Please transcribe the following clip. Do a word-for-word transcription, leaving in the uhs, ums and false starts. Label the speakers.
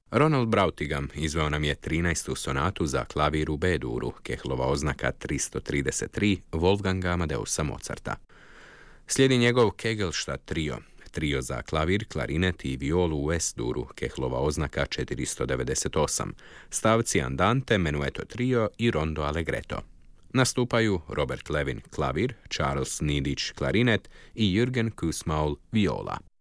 Speaker 1: Ronald Brautigam izveo nam je trinaestu sonatu za klavir u B-duru, Kehlova oznaka tristo trideset tri, Wolfganga Amadeusa Mozarta. Slijedi njegov Kegelstadt trio, trio za klavir, klarinet i violu u S-duru, Kehlova oznaka četiristo devedeset osam, stavci Andante, Menueto trio i Rondo Allegretto. Nastupaju Robert Levin klavir, Charles Nidić klarinet i Jürgen Kussmaul viola.